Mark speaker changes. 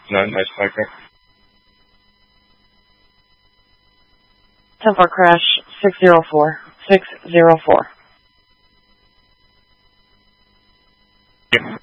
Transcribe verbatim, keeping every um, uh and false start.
Speaker 1: Nine, nice Micro.
Speaker 2: ten four crash, six zero four. six zero four.
Speaker 1: Yep.